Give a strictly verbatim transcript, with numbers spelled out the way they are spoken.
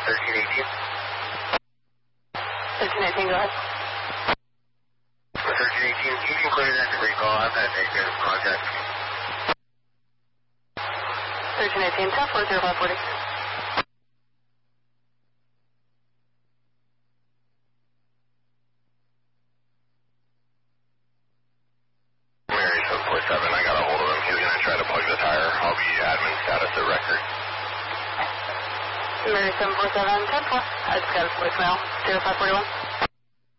thirteen eighteen. thirteen eighteen, go ahead. For thirteen eighteen, you can clear that to recall. I've had negative contact. thirteen eighteen, ten four zero five forty. Mary seven four seven, I got a hold of him. He was going to try to plug the tire. I'll be admin status at record. Mary seven four seven, ten four. I just got a voicemail, zero five forty one.